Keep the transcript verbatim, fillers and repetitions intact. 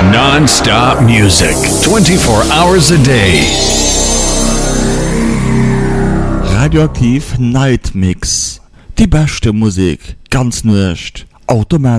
Non-stop music, twenty-four hours a day. Radioaktiv Night Mix. Die beste Musik, ganz nüscht, automatisch.